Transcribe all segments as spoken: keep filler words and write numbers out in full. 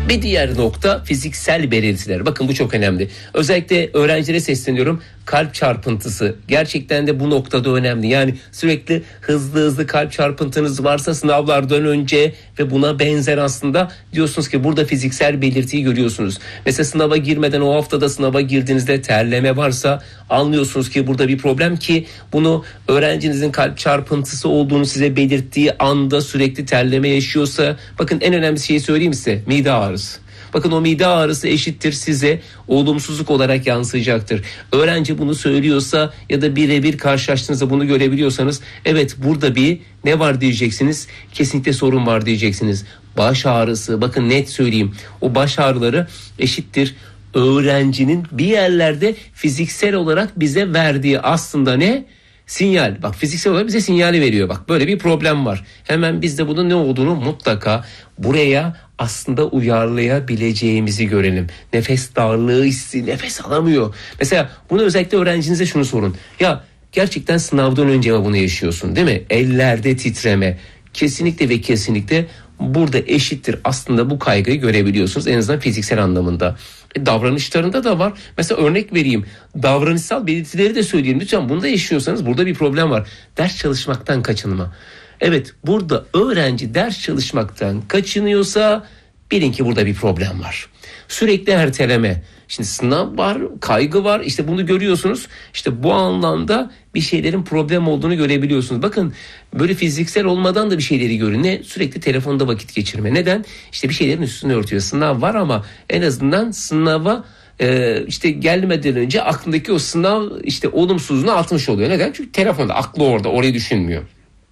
Bir diğer nokta fiziksel belirtiler. Bakın bu çok önemli. Özellikle öğrencilere sesleniyorum. Kalp çarpıntısı gerçekten de bu noktada önemli. Yani sürekli hızlı hızlı kalp çarpıntınız varsa sınavlardan önce ve buna benzer aslında diyorsunuz ki burada fiziksel belirtiyi görüyorsunuz. Mesela sınava girmeden o haftada sınava girdiğinizde terleme varsa anlıyorsunuz ki burada bir problem, ki bunu öğrencinizin kalp çarpıntısı olduğunu size belirttiği anda sürekli terleme yaşıyorsa, bakın en önemli şeyi söyleyeyim size: mide ağrısı. Bakın o mide ağrısı eşittir size olumsuzluk olarak yansıyacaktır. Öğrenci bunu söylüyorsa ya da birebir karşılaştığınızda bunu görebiliyorsanız, evet burada bir ne var diyeceksiniz, kesinlikle sorun var diyeceksiniz. Baş ağrısı, bakın net söyleyeyim, o baş ağrıları eşittir öğrencinin bir yerlerde fiziksel olarak bize verdiği aslında ne? Sinyal. Bak fiziksel olarak bize sinyali veriyor. Bak böyle bir problem var. Hemen biz de bunun ne olduğunu mutlaka buraya aslında uyarlayabileceğimizi görelim. Nefes darlığı hissi, nefes alamıyor. Mesela bunu özellikle öğrencinize şunu sorun. Ya gerçekten sınavdan önce mi bunu yaşıyorsun, değil mi? Ellerde titreme. Kesinlikle ve kesinlikle burada eşittir aslında bu kaygıyı görebiliyorsunuz, en azından fiziksel anlamında. E, davranışlarında da var. Mesela örnek vereyim. Davranışsal belirtileri de söyleyeyim. Lütfen bunu da yaşıyorsanız burada bir problem var. Ders çalışmaktan kaçınma. Evet, burada öğrenci ders çalışmaktan kaçınıyorsa bilin ki burada bir problem var. Sürekli erteleme. Şimdi sınav var, kaygı var. İşte bunu görüyorsunuz. İşte bu anlamda bir şeylerin problem olduğunu görebiliyorsunuz. Bakın böyle fiziksel olmadan da bir şeyleri görün. Ne? Sürekli telefonda vakit geçirme. Neden? İşte bir şeylerin üstünü örtüyor. Sınav var ama en azından sınava e, işte gelmeden önce aklındaki o sınav işte olumsuzluğunu atmış oluyor. Neden? Çünkü telefonda, aklı orada, orayı düşünmüyor.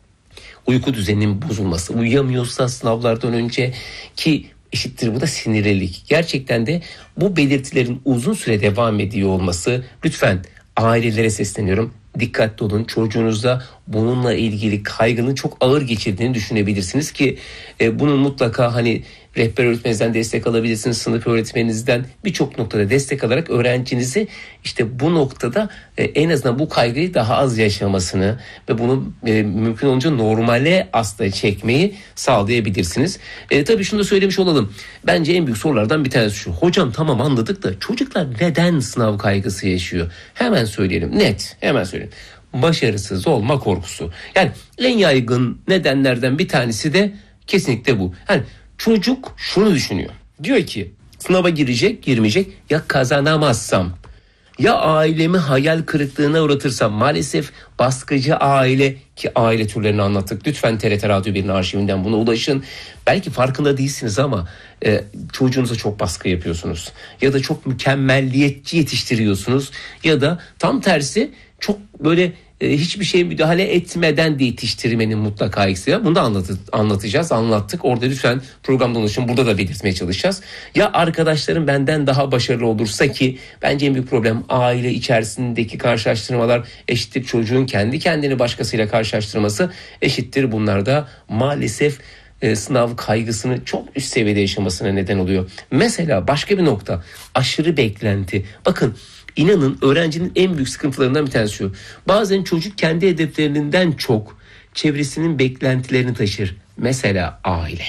Uyku düzeninin bozulması, uyuyamıyorsa sınavlardan önce, ki eşittir bu da sinirlilik. Gerçekten de bu belirtilerin uzun süre devam ediyor olması, lütfen ailelere sesleniyorum. Dikkatli olun, çocuğunuzda bununla ilgili kaygının çok ağır geçirdiğini düşünebilirsiniz ki e, bunun mutlaka hani rehber öğretmeninizden destek alabilirsiniz, sınıf öğretmeninizden, birçok noktada destek alarak öğrencinizi işte bu noktada e, en azından bu kaygıyı daha az yaşamasını ve bunu e, mümkün olunca normale aslında çekmeyi sağlayabilirsiniz. E, tabii şunu da söylemiş olalım. Bence en büyük sorulardan bir tanesi şu: hocam tamam anladık da çocuklar neden sınav kaygısı yaşıyor? Hemen söyleyelim, net hemen söyleyelim. Başarısız olma korkusu. Yani en yaygın nedenlerden bir tanesi de kesinlikle bu. Yani çocuk şunu düşünüyor. Diyor ki sınava girecek, girmeyecek, ya kazanamazsam, ya ailemi hayal kırıklığına uğratırsam. Maalesef baskıcı aile, ki aile türlerini anlattık. Lütfen T R T Radyo bir'in arşivinden buna ulaşın. Belki farkında değilsiniz ama e, çocuğunuza çok baskı yapıyorsunuz. Ya da çok mükemmelliyetçi yetiştiriyorsunuz. Ya da tam tersi çok böyle e, hiçbir şeye müdahale etmeden de yetiştirmenin mutlaka eksiği. Bunu da anlat- anlatacağız, anlattık. Orada lütfen programdan ulaşın. Burada da belirtmeye çalışacağız. Ya arkadaşlarım benden daha başarılı olursa, ki bence en büyük problem aile içerisindeki karşılaştırmalar eşittir çocuğun kendi kendini başkasıyla karşılaştırması eşittir. Bunlar da maalesef e, sınav kaygısını çok üst seviyede yaşamasına neden oluyor. Mesela başka bir nokta, aşırı beklenti. Bakın, İnanın öğrencinin en büyük sıkıntılarından bir tanesi şu: bazen çocuk kendi hedeflerinden çok çevresinin beklentilerini taşır. Mesela aile.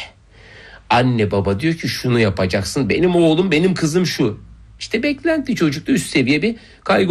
Anne baba diyor ki şunu yapacaksın, benim oğlum, benim kızım şu. İşte beklenti çocukta üst seviye bir kaygı